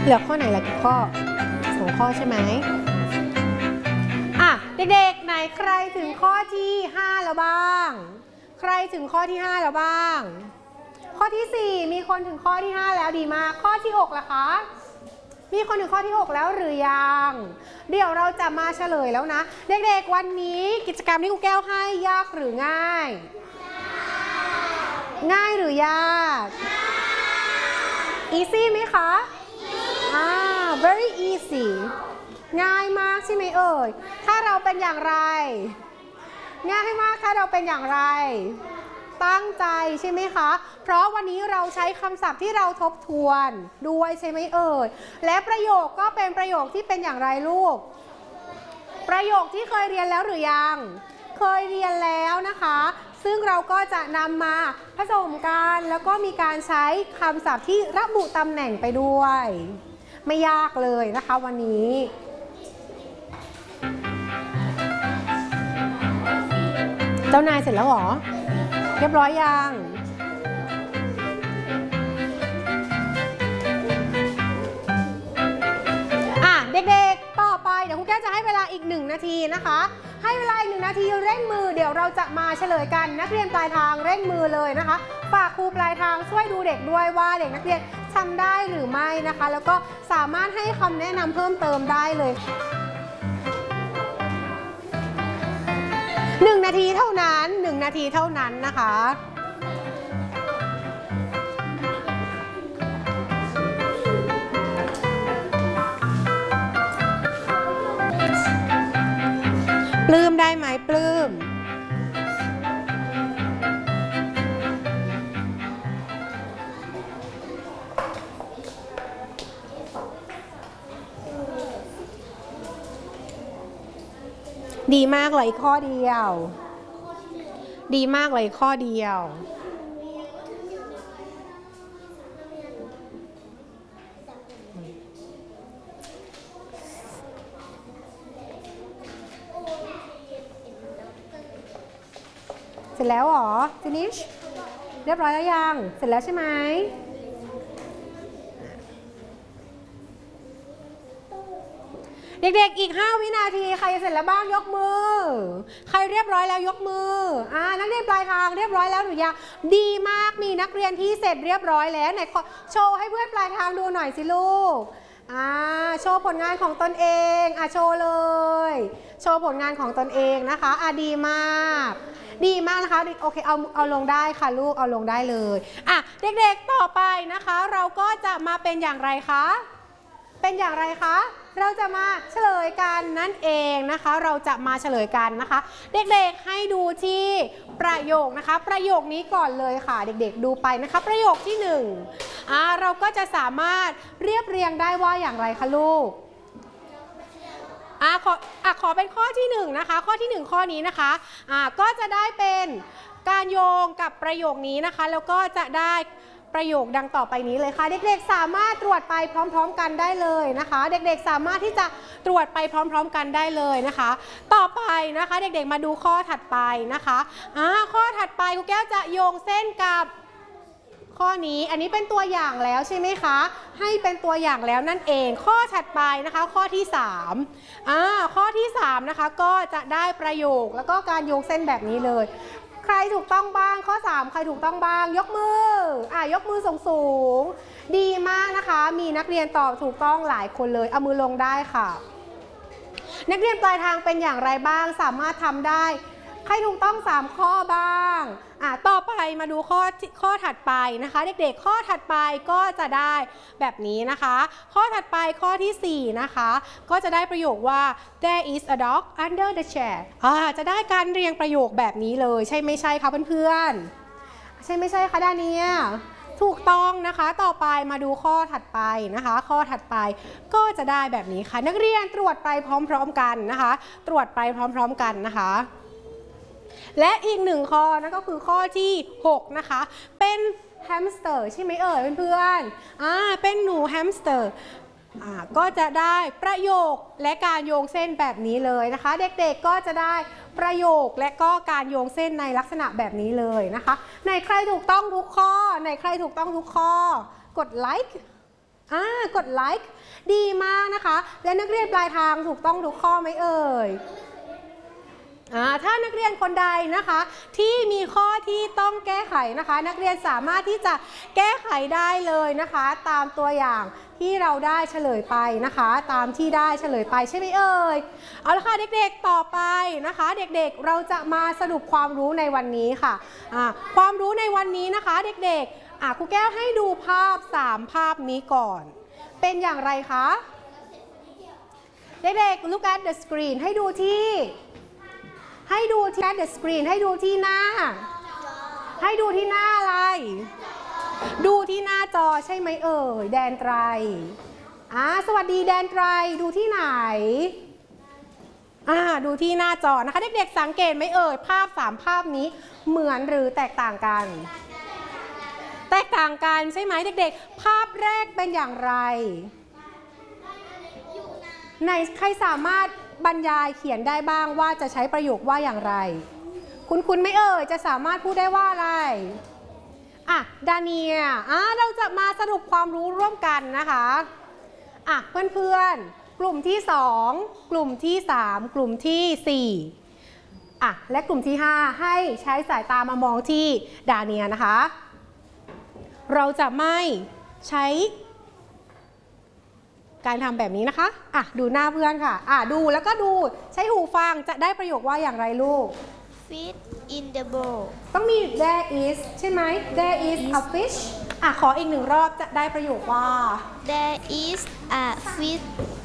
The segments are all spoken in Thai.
เหลือข้อไหนล่ะกี่ข้อ2 ข้อใช่ไหมอ่ะเด็กๆไหนใครถึงข้อที่5แล้วบ้างใครถึงข้อที่5แล้วบ้างข้อที่4มีคนถึงข้อที่5แล้วดีมากข้อที่6ล่ะคะมีคนถึงข้อที่6แล้วหรือยังเดี๋ยวเราจะมาเฉลยแล้วนะเด็กๆวันนี้กิจกรรมที่ครูแก้วให้ยากหรือง่ายง่ายหรือยาก easy ไหมคะvery easy ง่ายมากใช่ไหมเอ่ยถ้าเราเป็นอย่างไรง่ายมากถ้าเราเป็นอย่างไรตั้งใจใช่ไหมคะเพราะวันนี้เราใช้คำศัพท์ที่เราทบทวนด้วยใช่ไหมเอ่ยและประโยคก็เป็นประโยคที่เป็นอย่างไรลูกประโยคที่เคยเรียนแล้วหรือยังเคยเรียนแล้วนะคะซึ่งเราก็จะนำมาผสมกันแล้วก็มีการใช้คำศัพท์ที่ระบุตำแหน่งไปด้วยไม่ยากเลยนะคะวันนี้เจ้านายเสร็จแล้วหรอเรียบร้อยยังเด็กๆต่อไปเดี๋ยวครูแก้วจะให้เวลาอีก1 นาทีนะคะให้เวลาอีก1 นาทีเร่งมือเดี๋ยวเราจะมาเฉลยกันนักเรียนปลายทางเร่งมือเลยนะคะฝากครูปลายทางช่วยดูเด็กด้วยว่าเด็กนักเรียนทำได้หรือไม่นะคะแล้วก็สามารถให้คำแนะนำเพิ่มเติมได้เลย1 นาทีเท่านั้น1 นาทีเท่านั้นนะคะปลื้มได้ไหมปลื้มดีมากเลยข้อเดียวดีมากเลยข้อเดียวเสร็จแล้วหรอ finish เรียบร้อยแล้วยังเสร็จแล้วใช่ไหมเด็กๆอีก5 วินาทีใครเสร็จแล้วบ้างยกมือใครเรียบร้อยแล้วยกมือนักเรียนปลายทางเรียบร้อยแล้วหรือยังดีมากมีนักเรียนที่เสร็จเรียบร้อยแล้วไหนโชว์ให้เพื่อนปลายทางดูหน่อยสิลูกโชว์ผลงานของตนเองโชว์เลยโชว์ผลงานของตนเองนะคะดีมากดีมากนะคะโอเคเอาลงได้ค่ะลูกเอาลงได้เลยเด็กๆต่อไปนะคะเราก็จะมาเป็นอย่างไรคะเป็นอย่างไรคะเราจะมาเฉลยกันนั่นเองนะคะเราจะมาเฉลยกันนะคะเด็กๆให้ดูที่ประโยคนะคะประโยคนี้ก่อนเลยค่ะเด็กๆดูไปนะคะประโยคที่1เราก็จะสามารถเรียบเรียงได้ว่าอย่างไรคะลูกขอเป็นข้อที่1นะคะข้อที่1ข้อนี้นะคะก็จะได้เป็นการโยงกับประโยคนี้นะคะแล้วก็จะได้ประโยคดังต่อไปนี้เลยค่ะเด็กๆสามารถตรวจไปพร้อมๆกันได้เลยนะคะเด็กๆสามารถที่จะตรวจไปพร้อมๆกันได้เลยนะคะต่อไปนะคะเด็กๆมาดูข้อถัดไปนะคะข้อถัดไปครูแก้วจะโยงเส้นกับข้อนี้อันนี้เป็นตัวอย่างแล้วใช่ไหมคะให้เป็นตัวอย่างแล้วนั่นเองข้อถัดไปนะคะข้อที่3ข้อที่3นะคะก็จะได้ประโยคแล้วก็การโยงเส้นแบบนี้เลยใครถูกต้องบ้างข้อ3ใครถูกต้องบ้างยกมือยกมือสูงดีมากนะคะมีนักเรียนตอบถูกต้องหลายคนเลยเอามือลงได้ค่ะนักเรียนปลายทางเป็นอย่างไรบ้างสามารถทำได้ใครถูกต้อง3ข้อบ้างต่อไปมาดูข้อถัดไปนะคะเด็กๆข้อถัดไปก็จะได้แบบนี้นะคะข้อถัดไปข้อที่4นะคะก็จะได้ประโยคว่า there is a dog under the chair จะได้การเรียงประโยคแบบนี้เลยใช่ไม่ใช่คะเพื่อนๆใช่ไม่ใช่คะดาเนียถูกต้องนะคะต่อไปมาดูข้อถัดไปนะคะข้อถัดไปก็จะได้แบบนี้ค่ะนักเรียนตรวจไปพร้อมๆกันนะคะตรวจไปพร้อมๆกันนะคะและอีก1ข้อนั่นก็คือข้อที่6นะคะเป็นแฮมสเตอร์ใช่ไหมเอ่ยเพื่อนๆเป็นหนูแฮมสเตอร์ก็จะได้ประโยคและการโยงเส้นแบบนี้เลยนะคะเด็กๆก็จะได้ประโยคและก็การโยงเส้นในลักษณะแบบนี้เลยนะคะไหนใครถูกต้องทุกข้อไหนใครถูกต้องทุกข้อกดไลค์กดไลค์ดีมากนะคะและนักเรียนปลายทางถูกต้องทุกข้อไหมเอ่ยถ้านักเรียนคนใดนะคะที่มีข้อที่ต้องแก้ไขนะคะนักเรียนสามารถที่จะแก้ไขได้เลยนะคะตามตัวอย่างที่เราได้เฉลยไปนะคะตามที่ได้เฉลยไปใช่ไหมเอ่ยเอาละค่ะเด็กๆต่อไปนะคะเด็กๆเราจะมาสรุปความรู้ในวันนี้ค่ะความรู้ในวันนี้นะคะเด็กๆครูแก้วให้ดูภาพ3ภาพนี้ก่อนเป็นอย่างไรคะเด็กๆ look at the screen ให้ดูที่ at the screen ให้ดูที่หน้าอะไรดูที่หน้าจอใช่ไหมเอ่ยแดนไตรสวัสดีแดนไตรดูที่ไหนดูที่หน้าจอนะคะเด็กๆสังเกตไหมเอ่ยภาพ3ภาพนี้เหมือนหรือแตกต่างกันใช่ไหมเด็กๆภาพแรกเป็นอย่างไรใครสามารถบรรยายเขียนได้บ้างว่าจะใช้ประโยคว่าอย่างไรคุณไม่เอ่ยจะสามารถพูดได้ว่าอะไรดาเนียเราจะมาสรุปความรู้ร่วมกันนะคะเพื่อนๆกลุ่มที่2กลุ่มที่3กลุ่มที่4และกลุ่มที่5ให้ใช้สายตามามองที่ดาเนียนะคะเราจะไม่ใช้การทำแบบนี้นะคะดูหน้าเพื่อนค่ะดูแล้วก็ดูใช้หูฟังจะได้ประโยคว่าอย่างไรลูก Fish in the bowl ต้องมี there is ใช่ไหม there is a fish ขออีก1รอบจะได้ประโยคว่า There is a fish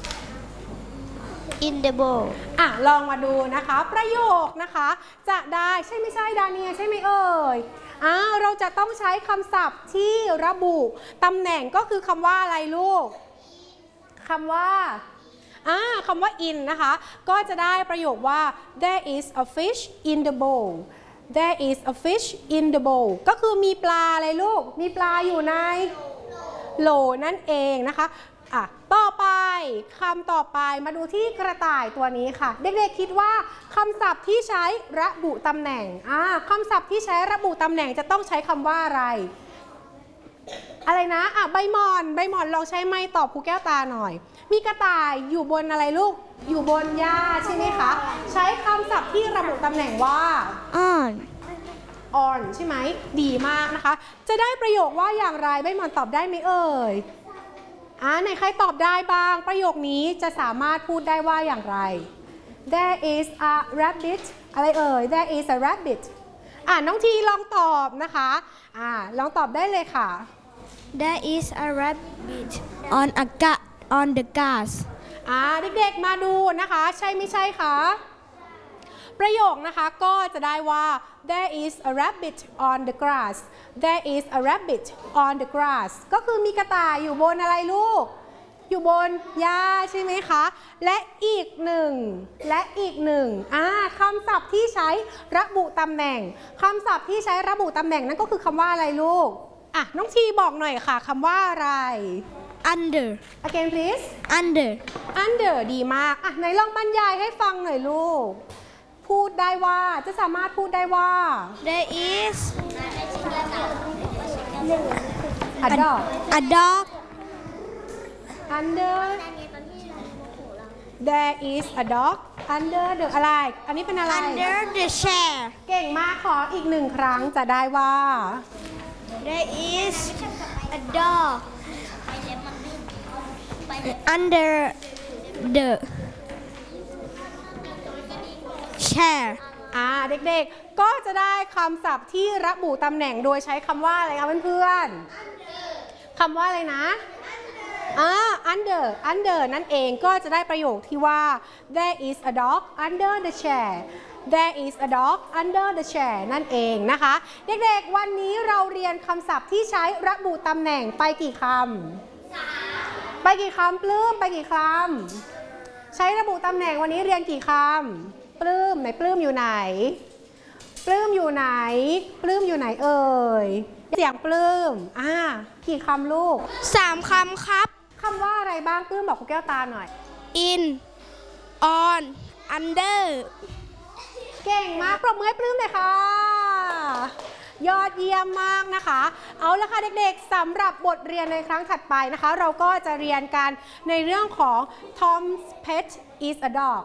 in the bowl ลองมาดูนะคะประโยคนะคะจะได้ใช่ไม่ใช่ดาเนียใช่ไหมเอ่ยเราจะต้องใช้คำศัพท์ที่ระบุตำแหน่งก็คือคำว่าอะไรลูกคำว่าin นะคะก็จะได้ประโยคว่า there is a fish in the bowl there is a fish in the bowl ก็คือมีปลาอะไรลูกมีปลาอยู่ในโหลนั่นเองนะคะต่อไปคำต่อไปมาดูที่กระต่ายตัวนี้ค่ะเด็กๆคิดว่าคำศัพท์ที่ใช้ระบุตำแหน่งคำศัพท์ที่ใช้ระบุตำแหน่งจะต้องใช้คำว่าอะไรนะใบหม่อนลองใช้ไม้ตอบครูแก้วตาหน่อยมีกระต่ายอยู่บนอะไรลูกอยู่บนหญ้าใช่ไหมคะใช้คำศัพท์ที่ระบุตำแหน่งว่า on ใช่ไหมดีมากนะคะจะได้ประโยคว่าอย่างไรใบหม่อนตอบได้ไหมเอ่ยไหนใครตอบได้บ้างประโยคนี้จะสามารถพูดได้ว่าอย่างไร There is a rabbit อะไรเอ่ย There is a rabbit น้องทีลองตอบนะคะลองตอบได้เลยค่ะ There is a rabbit on the grass เด็กๆมาดูนะคะใช่ไม่ใช่คะประโยคนะคะก็จะได้ว่า there is a rabbit on the grass there is a rabbit on the grass ก็คือมีกระต่ายอยู่บนอะไรลูกอยู่บนหญ้าใช่ไหมคะและอีกหนึ่งคำศัพท์ที่ใช้ระบุตำแหน่งคำศัพท์ที่ใช้ระบุตำแหน่งนั่นก็คือคำว่าอะไรลูกน้องทีบอกหน่อยค่ะคำว่าอะไร under again please under ดีมากไหนลองบรรยายให้ฟังหน่อยลูกพูดได้ว่าจะสามารถพูดได้ว่า There is a dog under there is a dog under the อะไรอันนี้เป็นอะไร under the chair เก่งมากขออีก1ครั้งจะได้ว่า There is a dog under the chair เด็กๆก็จะได้คำศัพท์ที่ระบุตำแหน่งโดยใช้คำว่าอะไรคะเพื่อนๆคำว่าอะไรนะunder นั่นเองก็จะได้ประโยคที่ว่า there is a dog under the chair there is a dog under the chair นั่นเองนะคะเด็กๆวันนี้เราเรียนคำศัพท์ที่ใช้ระบุตำแหน่งไปกี่คำไปกี่คำปลื้มไปกี่คำใช้ระบุตำแหน่งวันนี้เรียนกี่คำปลื้มไหนปลื้มอยู่ไหนปลื้มอยู่ไหนเอ่ยเสียงปลื้มกี่คำลูก 3 คำครับคำว่าอะไรบ้างปลื้มบอกครูแก้วตาหน่อย in on under เก่งมากปรบมือให้ปลื้มเลยค่ะยอดเยี่ยมมากนะคะเอาละค่ะเด็กๆสำหรับบทเรียนในครั้งถัดไปนะคะเราก็จะเรียนกันในเรื่องของ Tom's pet is a dog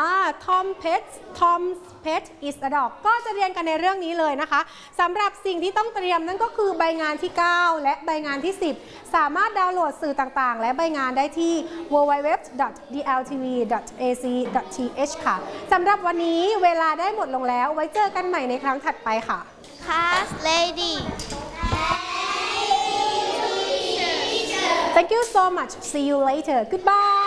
Tom's pet is a dog ก็จะเรียนกันในเรื่องนี้เลยนะคะสำหรับสิ่งที่ต้องเตรียมนั่นก็คือใบงานที่ 9 และใบงานที่ 10 สามารถดาวน์โหลดสื่อต่างๆและใบงานได้ที่ www.dltv.ac.th ค่ะสำหรับวันนี้เวลาได้หมดลงแล้วไว้เจอกันใหม่ในครั้งถัดไปค่ะ Class lady. Thank you so much. See you later. Goodbye.